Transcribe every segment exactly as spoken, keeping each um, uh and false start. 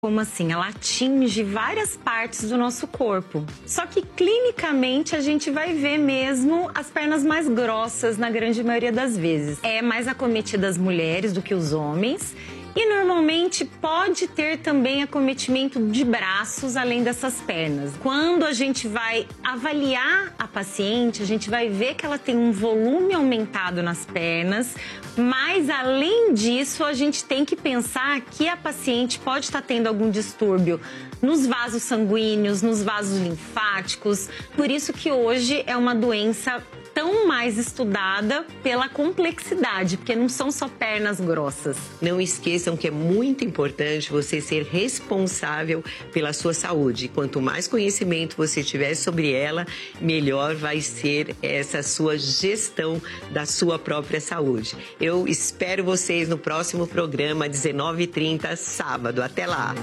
Como assim? Ela atinge várias partes do nosso corpo. Só que clinicamente a gente vai ver mesmo as pernas mais grossas na grande maioria das vezes. É mais acometida as mulheres do que os homens. E normalmente pode ter também acometimento de braços além dessas pernas. Quando a gente vai avaliar a paciente, a gente vai ver que ela tem um volume aumentado nas pernas, mas além disso a gente tem que pensar que a paciente pode estar tendo algum distúrbio nos vasos sanguíneos, nos vasos linfáticos. Por isso que hoje é uma doença tão mais estudada pela complexidade, porque não são só pernas grossas. Não esqueçam que é muito importante você ser responsável pela sua saúde. Quanto mais conhecimento você tiver sobre ela, melhor vai ser essa sua gestão da sua própria saúde. Eu espero vocês no próximo programa, dezenove e trinta, sábado. Até lá!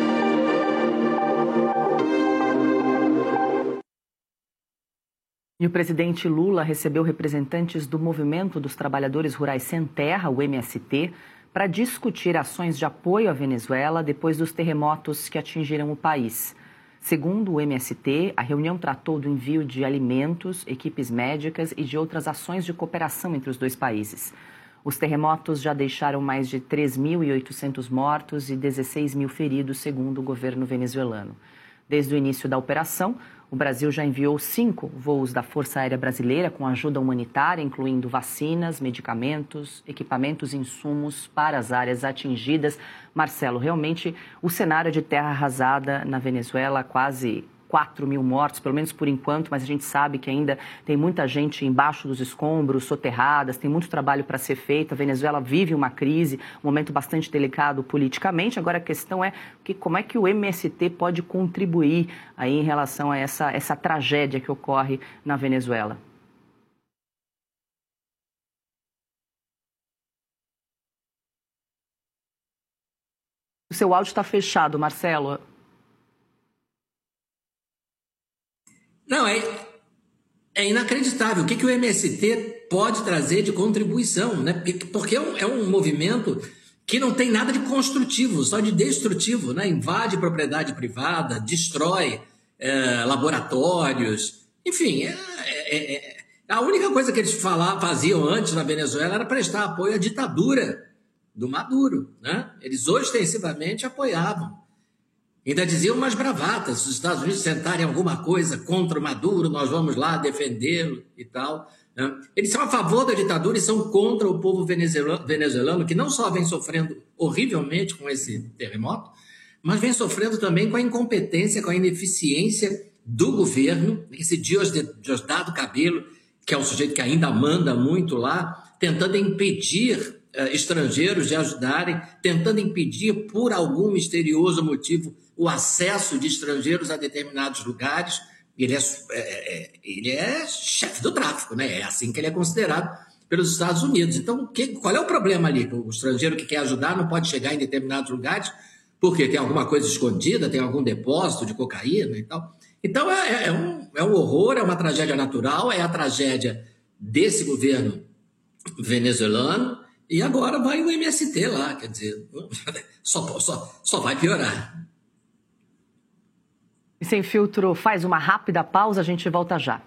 E o presidente Lula recebeu representantes do Movimento dos Trabalhadores Rurais Sem Terra, o M S T, para discutir ações de apoio à Venezuela depois dos terremotos que atingiram o país. Segundo o M S T, a reunião tratou do envio de alimentos, equipes médicas e de outras ações de cooperação entre os dois países. Os terremotos já deixaram mais de três mil e oitocentos mortos e dezesseis mil feridos, segundo o governo venezuelano. Desde o início da operação, o Brasil já enviou cinco voos da Força Aérea Brasileira com ajuda humanitária, incluindo vacinas, medicamentos, equipamentos e insumos para as áreas atingidas. Marcelo, realmente o cenário de terra arrasada na Venezuela, quase quatro mil mortos, pelo menos por enquanto, mas a gente sabe que ainda tem muita gente embaixo dos escombros, soterradas, tem muito trabalho para ser feito. A Venezuela vive uma crise, um momento bastante delicado politicamente. Agora a questão é que, como é que o M S T pode contribuir aí em relação a essa, essa tragédia que ocorre na Venezuela? O seu áudio está fechado, Marcelo. Não, é, é inacreditável. O que, que o M S T pode trazer de contribuição, né? Porque é um, é um movimento que não tem nada de construtivo, só de destrutivo, né? Invade propriedade privada, destrói é, laboratórios, enfim, é, é, é, a única coisa que eles falavam, faziam antes na Venezuela era prestar apoio à ditadura do Maduro, né? Eles ostensivamente apoiavam. Ainda diziam umas bravatas, se os Estados Unidos sentarem alguma coisa contra o Maduro, nós vamos lá defendê-lo e tal. Né? Eles são a favor da ditadura e são contra o povo venezuelano, venezuelano, que não só vem sofrendo horrivelmente com esse terremoto, mas vem sofrendo também com a incompetência, com a ineficiência do governo, esse Diosdado Cabello, que é um sujeito que ainda manda muito lá, tentando impedir uh, estrangeiros de ajudarem, tentando impedir, por algum misterioso motivo, o acesso de estrangeiros a determinados lugares. Ele é, é, ele é chefe do tráfico, né? É assim que ele é considerado pelos Estados Unidos. Então, que, qual é o problema ali? O estrangeiro que quer ajudar não pode chegar em determinados lugares porque tem alguma coisa escondida, tem algum depósito de cocaína e tal. Então, é, é, um, é um horror, é uma tragédia natural, é a tragédia desse governo venezuelano, e agora vai o M S T lá, quer dizer, só, só, só vai piorar. E Sem Filtro faz uma rápida pausa, a gente volta já.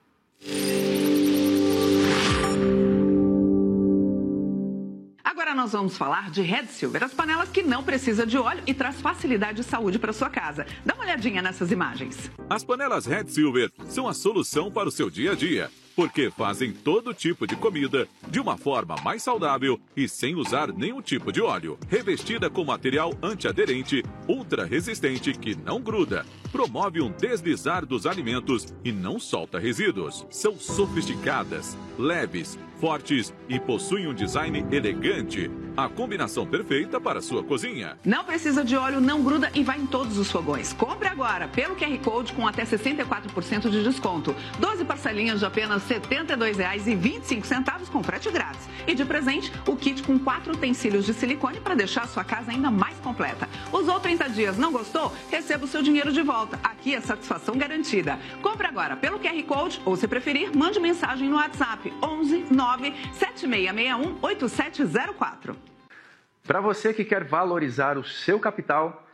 Agora nós vamos falar de Red Silver, as panelas que não precisam de óleo e traz facilidade e saúde para sua casa. Dá uma olhadinha nessas imagens. As panelas Red Silver são a solução para o seu dia a dia, porque fazem todo tipo de comida de uma forma mais saudável e sem usar nenhum tipo de óleo. Revestida com material antiaderente, ultra resistente que não gruda, promove um deslizar dos alimentos e não solta resíduos. São sofisticadas, leves, fortes e possuem um design elegante. A combinação perfeita para a sua cozinha. Não precisa de óleo, não gruda e vai em todos os fogões. Compre agora pelo Q R Code com até sessenta e quatro por cento de desconto. doze parcelinhas de apenas setenta e dois reais e vinte e cinco centavos com frete grátis. E de presente, o kit com quatro utensílios de silicone para deixar a sua casa ainda mais completa. Usou trinta dias, não gostou? Receba o seu dinheiro de volta. Aqui é satisfação garantida. Compre agora pelo Q R Code ou, se preferir, mande mensagem no WhatsApp onze nove sete seis seis um oito sete zero quatro. Para você que quer valorizar o seu capital,